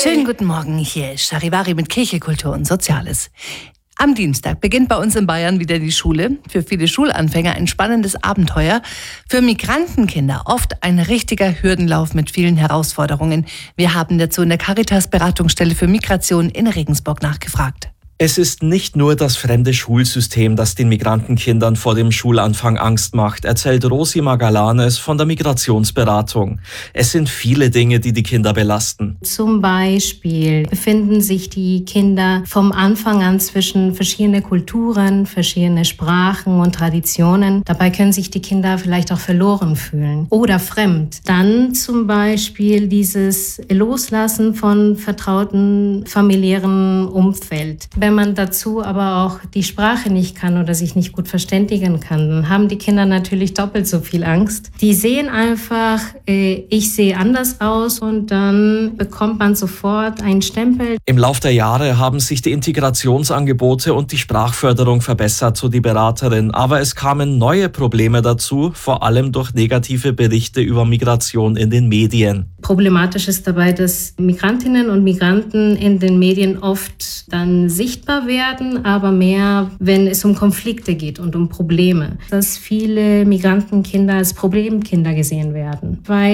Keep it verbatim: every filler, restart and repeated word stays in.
Schönen guten Morgen, hier ist Charivari mit Kirche, Kultur und Soziales. Am Dienstag beginnt bei uns in Bayern wieder die Schule. Für viele Schulanfänger ein spannendes Abenteuer. Für Migrantenkinder oft ein richtiger Hürdenlauf mit vielen Herausforderungen. Wir haben dazu in der Caritas-Beratungsstelle für Migration in Regensburg nachgefragt. Es ist nicht nur das fremde Schulsystem, das den Migrantenkindern vor dem Schulanfang Angst macht, erzählt Rosi Magalanes von der Migrationsberatung. Es sind viele Dinge, die die Kinder belasten. Zum Beispiel befinden sich die Kinder vom Anfang an zwischen verschiedene Kulturen, verschiedene Sprachen und Traditionen. Dabei können sich die Kinder vielleicht auch verloren fühlen oder fremd. Dann zum Beispiel dieses Loslassen von vertrauten familiären Umfeld. Wenn man dazu aber auch die Sprache nicht kann oder sich nicht gut verständigen kann, dann haben die Kinder natürlich doppelt so viel Angst. Die sehen einfach, äh, ich sehe anders aus und dann bekommt man sofort einen Stempel. Im Lauf der Jahre haben sich die Integrationsangebote und die Sprachförderung verbessert, so die Beraterin. Aber es kamen neue Probleme dazu, vor allem durch negative Berichte über Migration in den Medien. Problematisch ist dabei, dass Migrantinnen und Migranten in den Medien oft dann sichtbar werden, aber mehr, wenn es um Konflikte geht und um Probleme. Dass viele Migrantenkinder als Problemkinder gesehen werden, weil